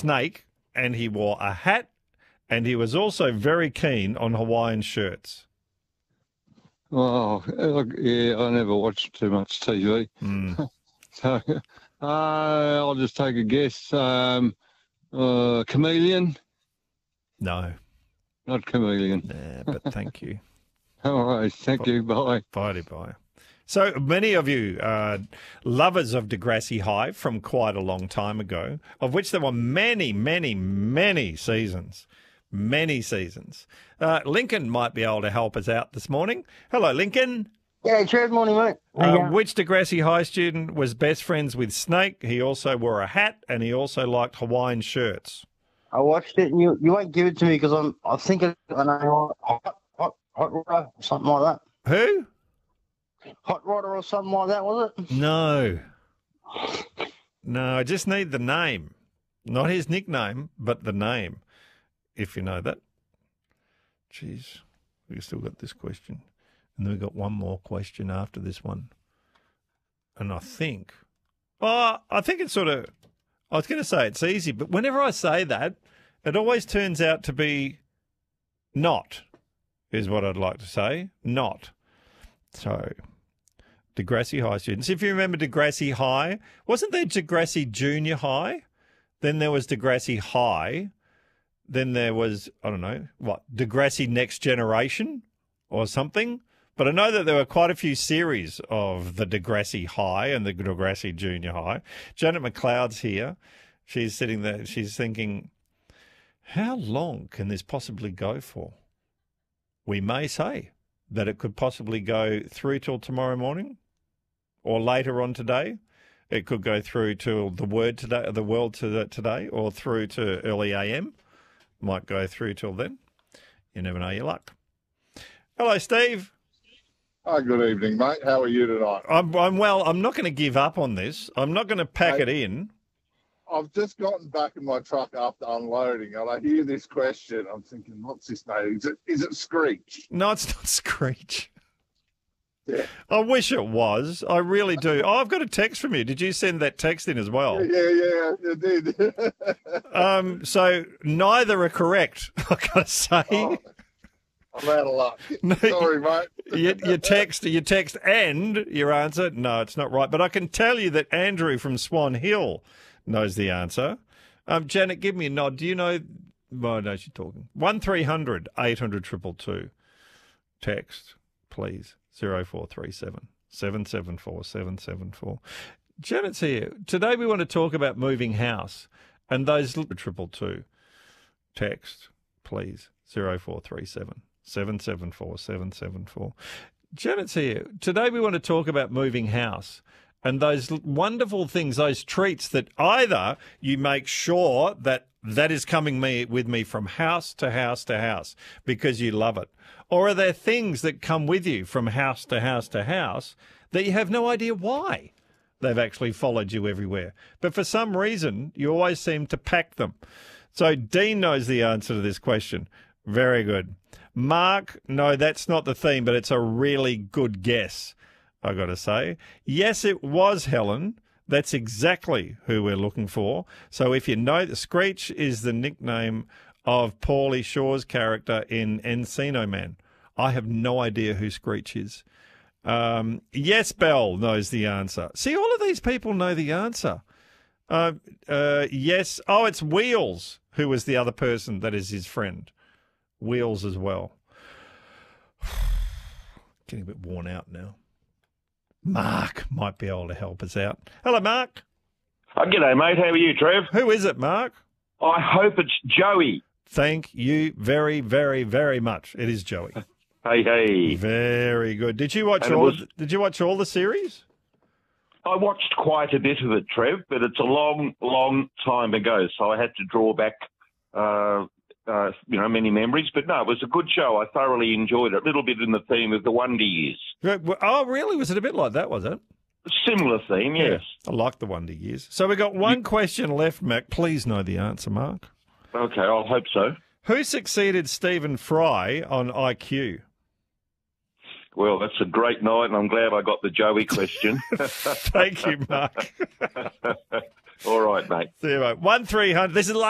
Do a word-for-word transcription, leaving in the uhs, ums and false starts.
Snake, and he wore a hat, and he was also very keen on Hawaiian shirts. Oh, yeah, I never watched too much T V. Mm. so uh, I'll just take a guess. Um, uh, chameleon? No. Not chameleon. Nah, but thank you. All right, thank you. Bye. Bye, bye. So many of you are lovers of Degrassi High from quite a long time ago, of which there were many, many, many seasons. Many seasons. Uh, Lincoln might be able to help us out this morning. Hello, Lincoln. Yeah, good morning, mate. Uh, which Degrassi High student was best friends with Snake? He also wore a hat, and he also liked Hawaiian shirts. I watched it, and you, you won't give it to me because I'm I think I know hot hot hot rodder or something like that. Who? Hot rodder or something like that, was it? No. No, I just need the name. Not his nickname, but the name, if you know that. Jeez, we've still got this question. And then we've got one more question after this one. And I think, oh, I think it's sort of, I was going to say it's easy, but whenever I say that, it always turns out to be not, is what I'd like to say. Not. So, Degrassi High students. If you remember Degrassi High, wasn't there Degrassi Junior High? Then there was Degrassi High. Then there was, I don't know, what, Degrassi Next Generation or something? But I know that there were quite a few series of the Degrassi High and the Degrassi Junior High. Janet McLeod's here. She's sitting there. She's thinking, how long can this possibly go for? We may say that it could possibly go through till tomorrow morning or later on today. It could go through till the word today, the world today, or through to early A M. Might go through till then. You never know your luck. Hello, Steve. Hi, good evening, mate. How are you tonight? I'm, I'm well. I'm not going to give up on this. I'm not going to pack Hey, it in. I've just gotten back in my truck after unloading, and I hear this question. I'm thinking, what's this name? Is it, is it Screech? No, it's not Screech. Yeah. I wish it was. I really do. Oh, I've got a text from you. Did you send that text in as well? Yeah, yeah, you did. Um, so neither are correct, I've got to say. Oh, I'm out of luck. No, Sorry, mate. your, your text, your text and your answer, no, it's not right. But I can tell you that Andrew from Swan Hill knows the answer. Um, Janet, give me a nod. Do you know? Well, no, she's talking. one three hundred eight hundred two two two. Text, please. zero four three seven seven seven four seven seven four. Janet's here. Today we want to talk about moving house and those triple two. Text, please. zero four three seven seven seven four seven seven four. Janet's here. Today we want to talk about moving house and those wonderful things, those treats that either you make sure that that is coming me with me from house to house to house because you love it. Or are there things that come with you from house to house to house that you have no idea why they've actually followed you everywhere? But for some reason, you always seem to pack them. So Dean knows the answer to this question. Very good. Mark, no, that's not the theme, but it's a really good guess, I got to say. Yes, it was Helen. That's exactly who we're looking for. So if you know, the Screech is the nickname of Paulie Shaw's character in Encino Man. I have no idea who Screech is. Um, yes, Bell knows the answer. See, all of these people know the answer. Uh, uh, yes. Oh, it's Wheels, who was the other person that is his friend. Wheels as well. Getting a bit worn out now. Mark might be able to help us out. Hello, Mark. Oh, g'day, mate. How are you, Trev? Who is it, Mark? I hope it's Joey. Thank you very, very, very much. It is Joey. Hey, hey. Very good. Did you watch And it all? was- Did you watch all the series? I watched quite a bit of it, Trev, but it's a long, long time ago, so I had to draw back, uh, uh, you know, many memories. But no, it was a good show. I thoroughly enjoyed it. A little bit in the theme of the Wonder Years. Oh, really? Was it a bit like that? Was it? Similar theme, yes. Yeah, I like the Wonder Years. So we've got one question left, Mac. Please know the answer, Mark. Okay, I'll hope so. Who succeeded Stephen Fry on I Q? Well, that's a great night, and I'm glad I got the Joey question. Thank you, Mark. All right, mate. See you, mate. one three hundred. This is